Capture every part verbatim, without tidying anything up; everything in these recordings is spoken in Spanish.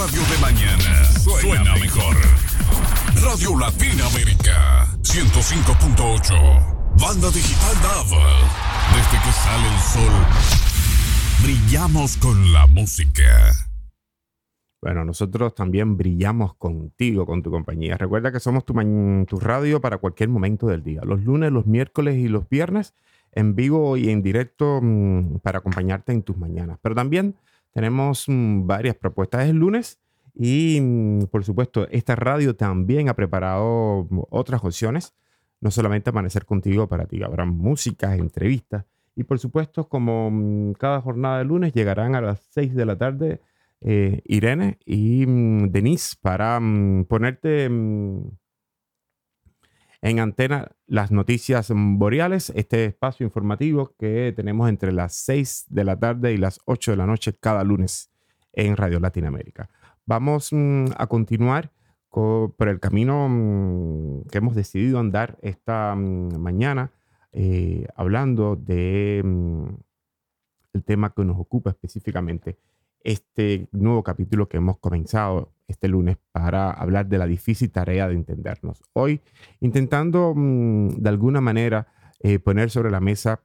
Radio de mañana suena, suena mejor. Radio Latinoamérica ciento cinco punto ocho. Banda digital Dava. Desde que sale el sol, brillamos con la música. Bueno, nosotros también brillamos contigo, con tu compañía. Recuerda que somos tu, ma- tu radio para cualquier momento del día. Los lunes, los miércoles y los viernes en vivo y en directo mmm, para acompañarte en tus mañanas. Pero también tenemos mmm, varias propuestas el lunes y, mmm, por supuesto, esta radio también ha preparado mmm, otras opciones. No solamente amanecer contigo para ti. Habrá música, entrevistas y, por supuesto, como mmm, cada jornada de lunes, llegarán a las seis de la tarde Eh, Irene y mm, Denise para mm, ponerte mm, en antena las noticias mm, boreales, este espacio informativo que tenemos entre las seis de la tarde y las ocho de la noche cada lunes en Radio Latinoamérica. Vamos mm, a continuar co- por el camino mm, que hemos decidido andar esta mm, mañana, eh, hablando de mm, el tema que nos ocupa específicamente este nuevo capítulo que hemos comenzado este lunes para hablar de la difícil tarea de entendernos. Hoy, intentando mmm, de alguna manera eh, poner sobre la mesa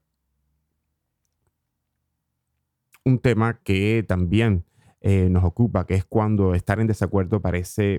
un tema que también eh, nos ocupa, que es cuando estar en desacuerdo parece,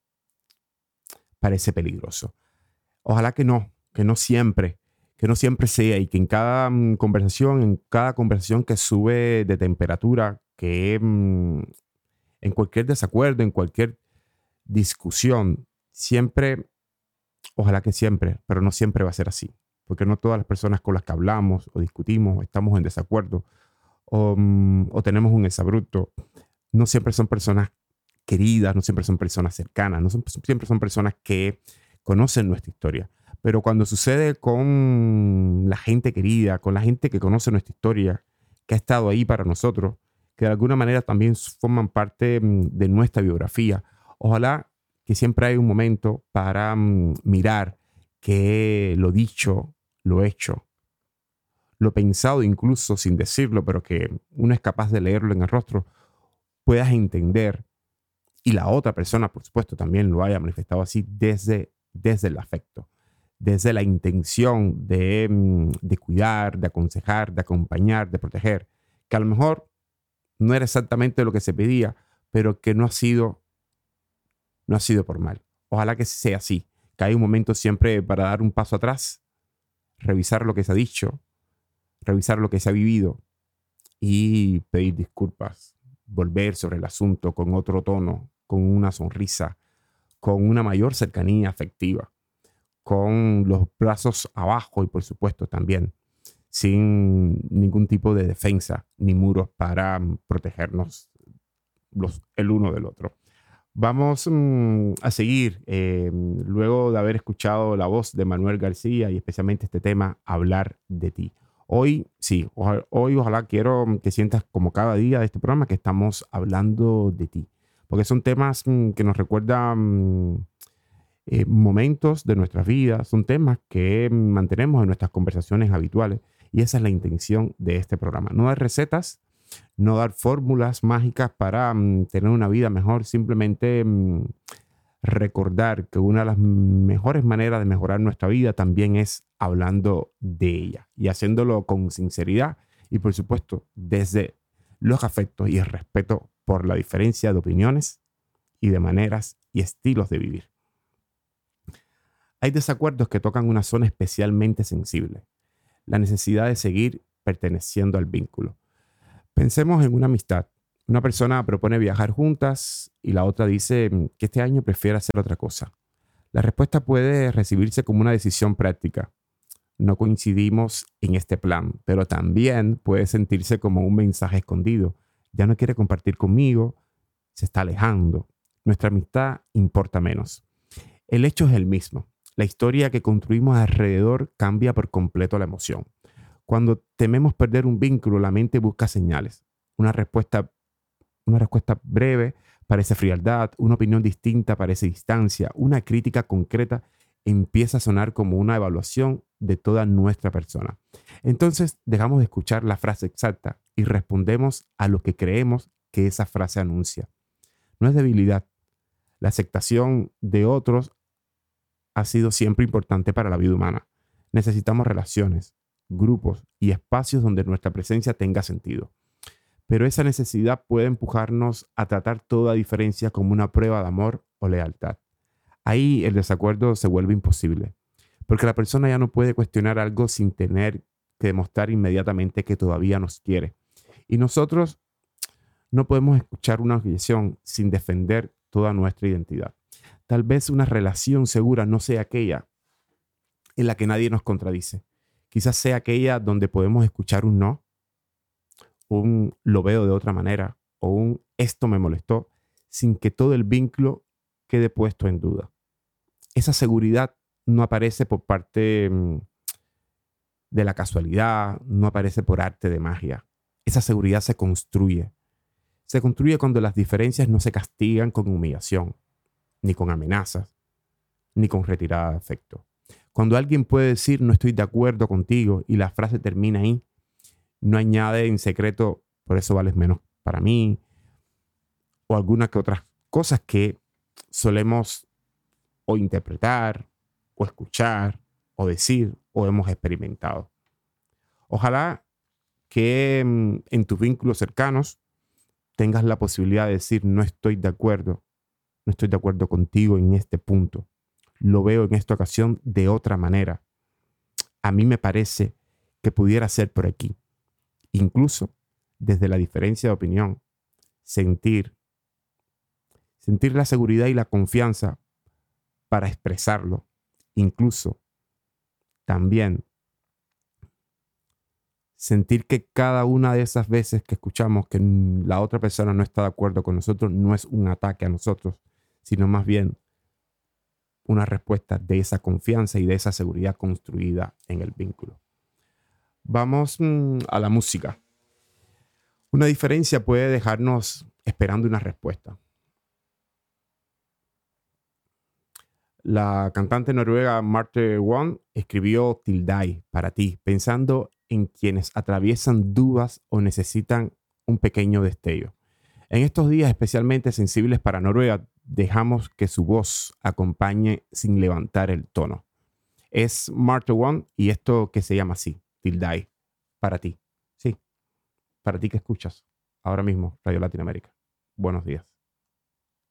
parece peligroso. Ojalá que no, que no siempre, que no siempre sea y que en cada mm, conversación, en cada conversación que sube de temperatura, que mm, en cualquier desacuerdo, en cualquier discusión, siempre, ojalá que siempre, pero no siempre va a ser así, porque no todas las personas con las que hablamos o discutimos estamos en desacuerdo o, mm, o tenemos un exabrupto, no siempre son personas queridas, no siempre son personas cercanas, no son, siempre son personas que conocen nuestra historia. Pero cuando sucede con la gente querida, con la gente que conoce nuestra historia, que ha estado ahí para nosotros, que de alguna manera también forman parte mm, de nuestra biografía, ojalá que siempre haya un momento para mm, mirar que lo dicho, lo hecho, lo pensado incluso sin decirlo, pero que uno es capaz de leerlo en el rostro, puedas entender y la otra persona, por supuesto, también lo haya manifestado así desde, desde el afecto, desde la intención de, mm, de cuidar, de aconsejar, de acompañar, de proteger, que a lo mejor no era exactamente lo que se pedía, pero que no ha sido, no ha sido por mal. Ojalá que sea así, que hay un momento siempre para dar un paso atrás, revisar lo que se ha dicho, revisar lo que se ha vivido y pedir disculpas, volver sobre el asunto con otro tono, con una sonrisa, con una mayor cercanía afectiva, con los brazos abajo y por supuesto también sin ningún tipo de defensa ni muros para mm, protegernos los, el uno del otro. Vamos mm, a seguir, eh, luego de haber escuchado la voz de Manuel García y especialmente este tema, Hablar de ti. Hoy, sí, oja- hoy ojalá quiero que sientas como cada día de este programa que estamos hablando de ti, porque son temas mm, que nos recuerdan mm, eh, momentos de nuestras vidas, son temas que mm, mantenemos en nuestras conversaciones habituales y esa es la intención de este programa. No dar recetas, no dar fórmulas mágicas para mm, tener una vida mejor, simplemente mm, recordar que una de las mejores maneras de mejorar nuestra vida también es hablando de ella y haciéndolo con sinceridad y por supuesto desde los afectos y el respeto por la diferencia de opiniones y de maneras y estilos de vivir. Hay desacuerdos que tocan una zona especialmente sensible, la necesidad de seguir perteneciendo al vínculo. Pensemos en una amistad. Una persona propone viajar juntas y la otra dice que este año prefiere hacer otra cosa. La respuesta puede recibirse como una decisión práctica. No coincidimos en este plan, pero también puede sentirse como un mensaje escondido. Ya no quiere compartir conmigo, se está alejando. Nuestra amistad importa menos. El hecho es el mismo. La historia que construimos alrededor cambia por completo la emoción. Cuando tememos perder un vínculo, la mente busca señales. Una respuesta, una respuesta breve parece frialdad, una opinión distinta parece distancia, una crítica concreta empieza a sonar como una evaluación de toda nuestra persona. Entonces dejamos de escuchar la frase exacta y respondemos a lo que creemos que esa frase anuncia. no es debilidad. La aceptación de otros ha sido siempre importante para la vida humana. Necesitamos relaciones, grupos y espacios donde nuestra presencia tenga sentido. Pero esa necesidad puede empujarnos a tratar toda diferencia como una prueba de amor o lealtad. Ahí el desacuerdo se vuelve imposible, porque la persona ya no puede cuestionar algo sin tener que demostrar inmediatamente que todavía nos quiere. Y nosotros no podemos escuchar una objeción sin defender toda nuestra identidad. Tal vez una relación segura no sea aquella en la que nadie nos contradice. Quizás sea aquella donde podemos escuchar un no, un lo veo de otra manera o un esto me molestó, sin que todo el vínculo quede puesto en duda. Esa seguridad no aparece por parte mmm, de la casualidad, no aparece por arte de magia. Esa seguridad se construye. Se construye cuando las diferencias no se castigan con humillación, ni con amenazas, ni con retirada de afecto. Cuando alguien puede decir no estoy de acuerdo contigo y la frase termina ahí, no añade en secreto por eso vales menos para mí o algunas que otras cosas que solemos o interpretar o escuchar o decir o hemos experimentado. Ojalá que en tus vínculos cercanos tengas la posibilidad de decir no estoy de acuerdo, no estoy de acuerdo contigo en este punto. Lo veo en esta ocasión de otra manera. A mí me parece que pudiera ser por aquí. Incluso desde la diferencia de opinión, sentir, sentir la seguridad y la confianza para expresarlo. Incluso también sentir que cada una de esas veces que escuchamos que la otra persona no está de acuerdo con nosotros no es un ataque a nosotros, sino más bien una respuesta de esa confianza y de esa seguridad construida en el vínculo. Vamos mmm, a la música. Una diferencia puede dejarnos esperando una respuesta. La cantante noruega Marte Won escribió Till Die para ti, pensando en quienes atraviesan dudas o necesitan un pequeño destello. En estos días especialmente sensibles para Noruega, dejamos que su voz acompañe sin levantar el tono. Es Marte Won y esto que se llama así, Till Die, para ti. Sí, para ti que escuchas ahora mismo Radio Latinoamérica. Buenos días.